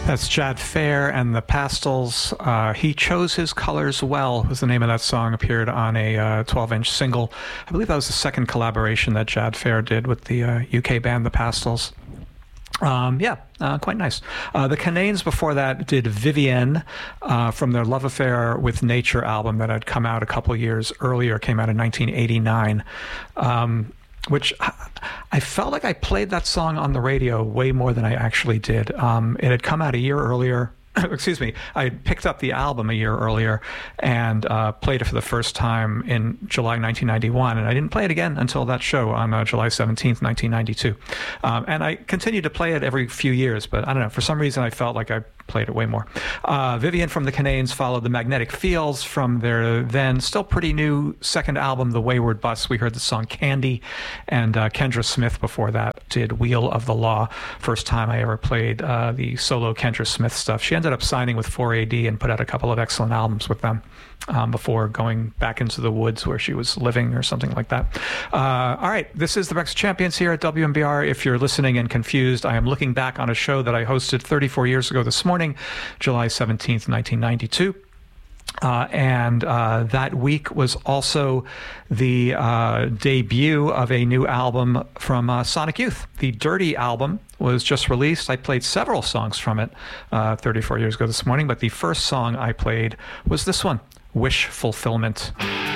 That's Jad Fair and the Pastels. He Chose His Colors Well was the name of that song. Appeared on a 12-inch single. I believe that was the second collaboration that Jad Fair did with the UK band The Pastels. Quite nice. The Cananes before that did Vivienne from their Love Affair with Nature album that had come out a couple years earlier. Came out in 1989. Which I felt like I played that song on the radio way more than I actually did. It had come out a year earlier. Excuse me. I picked up the album a year earlier and played it for the first time in July 1991. And I didn't play it again until that show on July 17th, 1992. And I continued to play it every few years. But I don't know. For some reason, I felt like I played it way more. Vivienne from the Cananes followed the Magnetic Fields from their then still pretty new second album, The Wayward Bus. We heard the song Candy, and Kendra Smith before that did Wheel of the Law. First time I ever played the solo Kendra Smith stuff. She ended up signing with 4AD and put out a couple of excellent albums with them before going back into the woods where she was living or something like that. All right, this is the Breakfast Champions here at WMBR. If you're listening and confused, I am looking back on a show that I hosted 34 years ago this morning, July 17th, 1992. And that week was also the debut of a new album from Sonic Youth. The Dirty album was just released. I played several songs from it 34 years ago this morning, but the first song I played was this one, Wish Fulfillment.